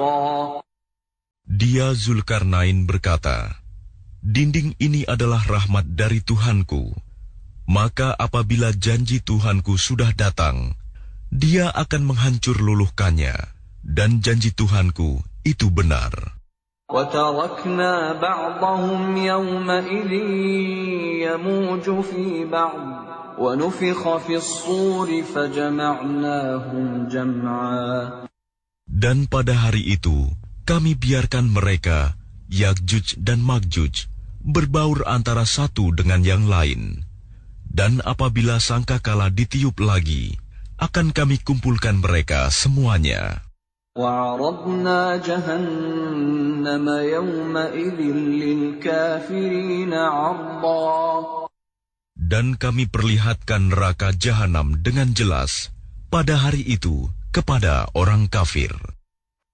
حقا. Dia Zulkarnain berkata, dinding ini adalah rahmat dari Tuhanku. Maka apabila janji Tuhanku sudah datang, dia akan menghancur luluhkannya, dan janji Tuhanku itu benar. وَتَرَكْنَا بَعْضَهُمْ يَوْمَئِذٍ يَمُوجُ فِي بَعْضٍ وَنُفِخَ فِي الصُّورِ فَجَمَعْنَاهُمْ جَمْعًا. Dan pada hari itu, kami biarkan mereka, Ya'juj dan Ma'juj, berbaur antara satu dengan yang lain. Dan apabila sangkakala ditiup lagi, akan kami kumpulkan mereka semuanya. وَعَرَضْنَا جَهَنَّمَ يَوْمَئِذٍ لِلْكَافِرِينَ عَرْضًا. Dan kami perlihatkan neraka Jahanam dengan jelas pada hari itu kepada orang kafir.